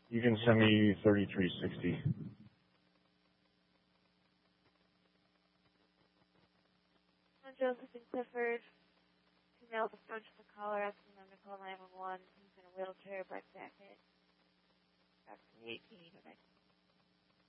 You can send me 3360. Joseph and Clifford, female approach the caller, asking them to call 911. He's in a wheelchair, black jacket, approximately 18 or 19.